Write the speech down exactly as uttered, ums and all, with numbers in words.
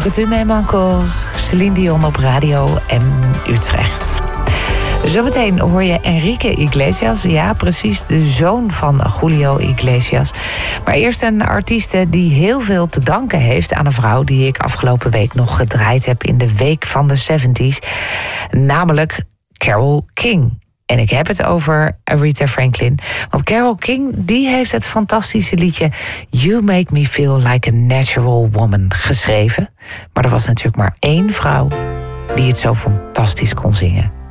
Que tu m'aimes encore, Céline Dion op Radio M Utrecht. Zometeen hoor je Enrique Iglesias. Ja, precies, de zoon van Julio Iglesias. Maar eerst een artieste die heel veel te danken heeft aan een vrouw die ik afgelopen week nog gedraaid heb in de Week van de zeventig. Namelijk Carole King. En ik heb het over Aretha Franklin. Want Carole King die heeft het fantastische liedje You Make Me Feel Like a Natural Woman geschreven. Maar er was natuurlijk maar één vrouw die het zo fantastisch kon zingen.